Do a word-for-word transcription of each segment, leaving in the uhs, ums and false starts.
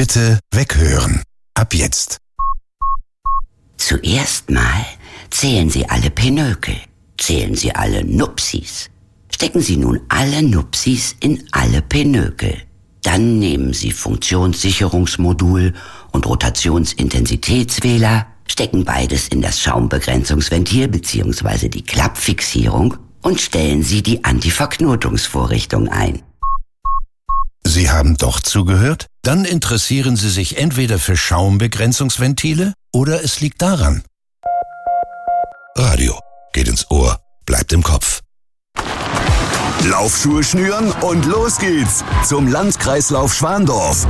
Bitte weghören. Ab jetzt. Zuerst mal zählen Sie alle Pinökel. Zählen Sie alle Nupsis. Stecken Sie nun alle Nupsis in alle Pinökel. Dann nehmen Sie Funktionssicherungsmodul und Rotationsintensitätswähler, stecken beides in das Schaumbegrenzungsventil bzw. die Klappfixierung und stellen Sie die Antiverknotungsvorrichtung ein. Sie haben doch zugehört? Dann interessieren Sie sich entweder für Schaumbegrenzungsventile oder es liegt daran. Radio geht ins Ohr, bleibt im Kopf. Laufschuhe schnüren und los geht's zum Landkreislauf Schwandorf.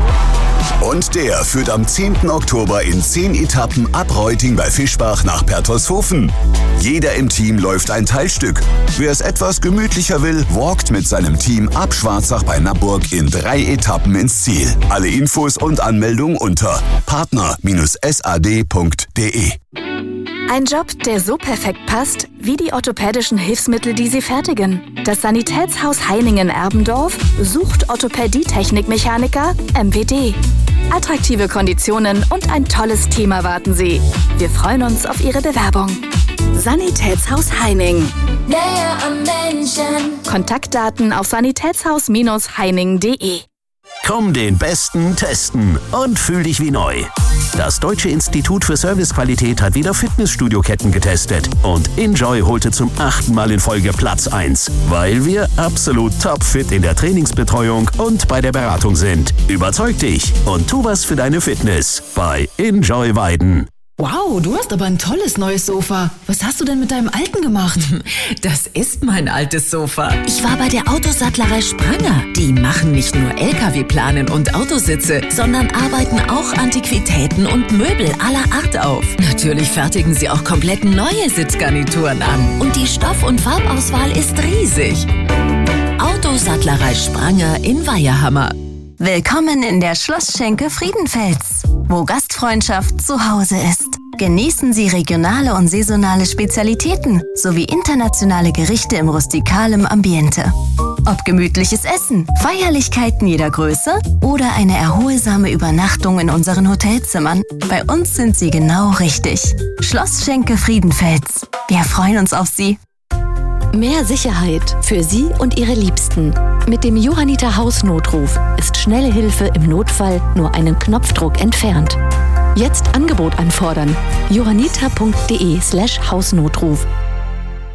Und der führt am zehnten Oktober in zehn Etappen ab Reuting bei Fischbach nach Pertolshofen. Jeder im Team läuft ein Teilstück. Wer es etwas gemütlicher will, walkt mit seinem Team ab Schwarzach bei Nappburg in drei Etappen ins Ziel. Alle Infos und Anmeldung unter partner Bindestrich s a d punkt d e. Ein Job, der so perfekt passt, wie die orthopädischen Hilfsmittel, die sie fertigen. Das Sanitätshaus Heiningen-Erbendorf sucht Orthopädie-Technikmechaniker M W D. Attraktive Konditionen und ein tolles Team erwarten Sie. Wir freuen uns auf Ihre Bewerbung. Sanitätshaus Heining. Näher am Menschen. Kontaktdaten auf sanitätshaus Heining punkt de. Komm den Besten testen und fühl dich wie neu. Das Deutsche Institut für Servicequalität hat wieder Fitnessstudio-Ketten getestet und Enjoy holte zum achten Mal in Folge Platz eins, weil wir absolut topfit in der Trainingsbetreuung und bei der Beratung sind. Überzeug dich und tu was für deine Fitness bei Enjoy Weiden. Wow, du hast aber ein tolles neues Sofa. Was hast du denn mit deinem alten gemacht? Das ist mein altes Sofa. Ich war bei der Autosattlerei Spranger. Die machen nicht nur L K W-Planen und Autositze, sondern arbeiten auch Antiquitäten und Möbel aller Art auf. Natürlich fertigen sie auch komplett neue Sitzgarnituren an. Und die Stoff- und Farbauswahl ist riesig. Autosattlerei Spranger in Weiherhammer. Willkommen in der Schlossschenke Friedenfels, wo Gastfreundschaft zu Hause ist. Genießen Sie regionale und saisonale Spezialitäten sowie internationale Gerichte im rustikalem Ambiente. Ob gemütliches Essen, Feierlichkeiten jeder Größe oder eine erholsame Übernachtung in unseren Hotelzimmern, bei uns sind Sie genau richtig. Schlossschenke Friedenfels. Wir freuen uns auf Sie. Mehr Sicherheit für Sie und Ihre Liebsten. Mit dem Johanniter Hausnotruf ist schnelle Hilfe im Notfall nur einen Knopfdruck entfernt. Jetzt Angebot anfordern. johanniter punkt de slash Hausnotruf.